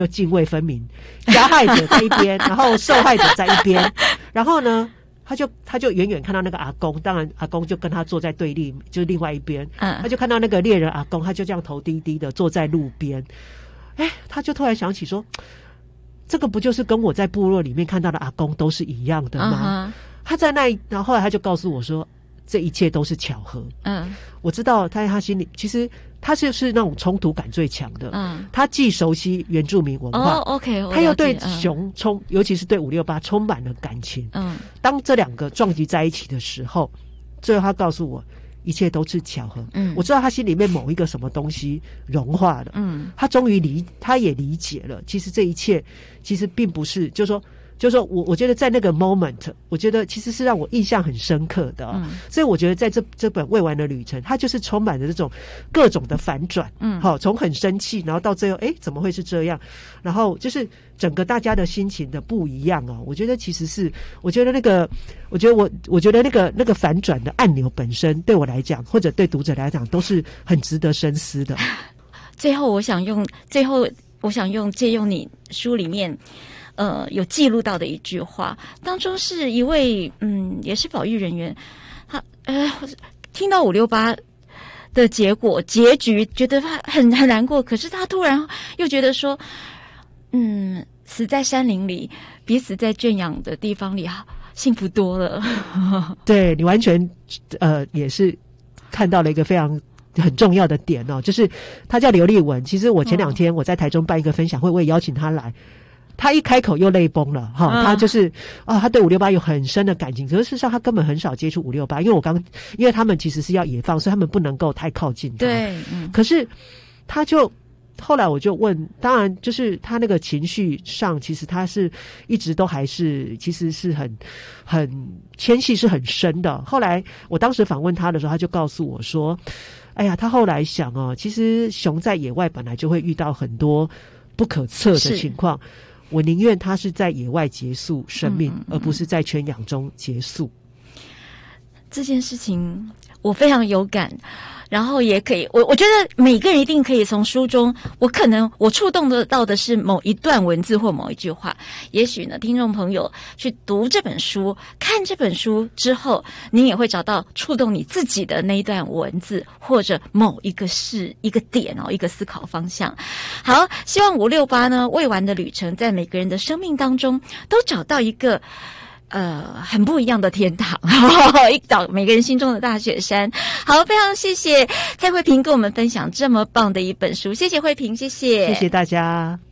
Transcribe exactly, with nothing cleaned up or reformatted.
就泾渭分明，加害者在一边，然后受害者在一边，然后呢，他就他就远远看到那个阿公，当然阿公就跟他坐在对立，就是另外一边，嗯，他就看到那个猎人阿公，他就这样头低低的坐在路边，哎，他就突然想起说，这个不就是跟我在部落里面看到的阿公都是一样的吗？ Uh-huh. 他在那，然后后来他就告诉我说，这一切都是巧合。嗯，我知道他在他心里，其实他就是那种冲突感最强的。嗯，他既熟悉原住民文化，哦 ，OK， 他又对熊充、嗯，尤其是对五六八充满了感情。嗯，当这两个撞击在一起的时候，最后他告诉我，一切都是巧合。嗯，我知道他心里面某一个什么东西融化了。嗯，他终于理，他也理解了，其实这一切其实并不是，就是说。就是说我我觉得在那个 moment， 我觉得其实是让我印象很深刻的、哦嗯，所以我觉得在这这本未完的旅程，它就是充满着这种各种的反转，嗯，好，从很生气，然后到最后，哎，怎么会是这样？然后就是整个大家的心情的不一样哦。我觉得其实是，我觉得那个，我觉得我我觉得那个那个反转的按钮本身，对我来讲，或者对读者来讲，都是很值得深思的。 最后，我想用最后我想用借用你书里面。呃，有记录到的一句话，当中是一位嗯，也是保育人员，他呃，听到五六八的结果结局，觉得他很很难过，可是他突然又觉得说，嗯，死在山林里比死在圈养的地方里幸福多了。 对，你完全呃也是看到了一个非常很重要的点哦，就是他叫刘立文。其实我前两天我在台中办一个分享会，我也邀请他来。他一开口又泪崩了哈、嗯，他就是啊，他对五六八有很深的感情，可是事实上他根本很少接触五六八，因为我刚因为他们其实是要野放，所以他们不能够太靠近他。 对，嗯。 可是他就后来我就问，当然就是他那个情绪上，其实他是一直都还是其实是很很牵系是很深的。后来我当时访问他的时候，他就告诉我说：“哎呀，他后来想哦，其实熊在野外本来就会遇到很多不可测的情况。”我宁愿他是在野外结束生命，嗯嗯嗯，而不是在圈养中结束。 这件事情我非常有感，然后也可以，我我觉得每个人一定可以从书中，我可能我触动得到的是某一段文字或某一句话。也许呢，听众朋友去读这本书、看这本书之后，您也会找到触动你自己的那一段文字，或者某一个事、一个点哦，一个思考方向。好，希望五六八呢未完的旅程，在每个人的生命当中都找到一个。呃，很不一样的天堂，一找每个人心中的大雪山。好，非常谢谢蔡慧萍跟我们分享这么棒的一本书，谢谢慧萍，谢谢， 谢谢大家。